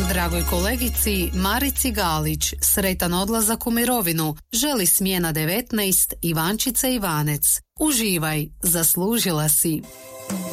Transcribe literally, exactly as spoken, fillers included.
Dragoj kolegici Marici Galić sretan odlazak u mirovinu želi smjena devetnaest Ivančica Ivanec. Uživaj, zaslužila si.